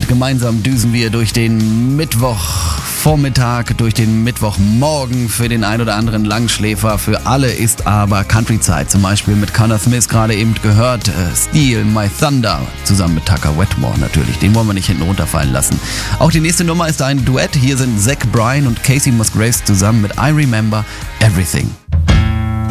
gemeinsam düsen wir durch den Mittwochvormittag, durch den Mittwochmorgen. Für den ein oder anderen Langschläfer, für alle ist aber Country-Zeit. Zum Beispiel mit Connor Smith gerade eben gehört, Steal My Thunder, zusammen mit Tucker Wetmore natürlich. Den wollen wir nicht hinten runterfallen lassen. Auch die nächste Nummer ist ein Duett. Hier sind Zach Bryan und Casey Musgraves zusammen mit I Remember Everything.